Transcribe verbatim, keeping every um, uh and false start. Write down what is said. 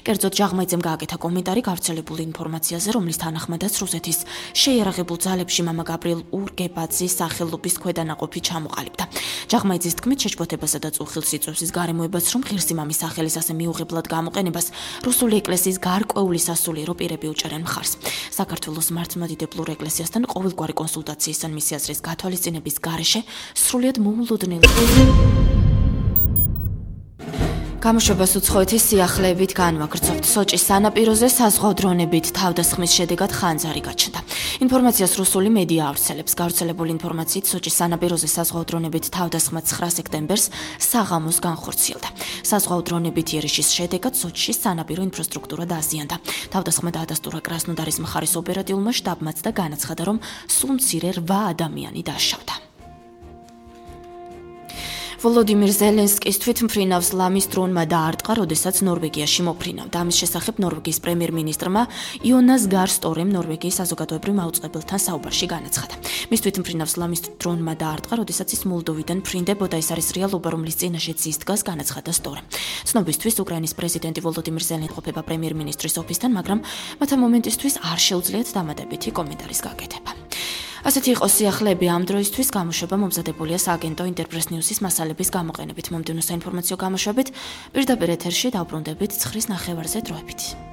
კერძოდ ჟაღმაიძემ გააკეთა კომენტარი გავრცელებული ინფორმაციაზე, რომლის თანახმადაც რუსეთის შეიარაღებულ ძალებში მამა გაბრიელ ურგებაძის სახელობის ქვედანაყოფი ჩამოყალიბდა. ჟაღმაიძის თქმით, შეშფოთებასა და წუხილ სიწვევსის გარემოებას, რომ ღირსი მამის სახელის ასე მიუღებლად გამოყენებას რუსული ეკლესიის გარკვეული სასულიერო პირები უჭერენ მხარს. საქართველოს მართლმადიდებლურ ეკლესიასთან ყოველგვარი კონსულტაციის ან მისი აზრის გათვალისწინების გარეშე სრულიად მოულოდნელი გამოშვებას უცხოეთის სიახლეებით განვაგრძობთ. სოჭის სანაპიროზე საზღვაო დრონებით თავდასხმის შედეგად ხანძარი გაჩნდა. ინფორმაციას რუსული მედია ავრცელებს. გავრცელებული ინფორმაციით, სოჭის სანაპიროზე საზღვაო დრონებით თავდასხმა ცხრა სექტემბერს საღამოს განხორციელდა. საზღვაო დრონებით იერიშის შედეგად სოჭის სანაპირო ინფრასტრუქტურა დააზიანდა. თავდასხმა დაადასტურა კრასნოდარის მხარის ოპერატიულმა შტაბმაც და განაცხადა, რომ სულ მცირე რვა ადამიანი დაშავდა. ვოლოდიმირ ზელენსკის თვითმფრინავს ლამის დრონმა დაარტყა, როდესაც ნორვეგიაში მოფრინავდა. ამის შესახებ ნორვეგიის პრემიერ-მინისტრმა იონას გარ სტორემ ნორვეგიის საზოგადოებრივ მაუწყებელთან საუბარში განაცხადა. მის თვითმფრინავს ლამის დრონმა დაარტყა, როდესაც ის მოლდოვიდან ფრინდებოდა. ეს არის რეალობა, რომლის წინაშეც ის დგას, განაცხადა სტორემ. ცნობისთვის, უკრაინის პრეზიდენტი ვოლოდიმირ ზელენსკი ყოფება პრემიერ-მინისტრის ოფისთან, მაგრამ მათ ამ მომენტისთვის არ შეუძლიათ დამატებითი კომენტარის გაკეთება. ასეთი იყო სიახლეები ამ დროისთვის. გამოშვება მომზადებულია სააგენტო ინტერპრეს ნიუსის მასალების გამოყენებით. მომდევნო საინფორმაციო გამოშვებით პირდაპირ ეთერში დავბრუნდებით ცხრის ნახევარზე დროებით.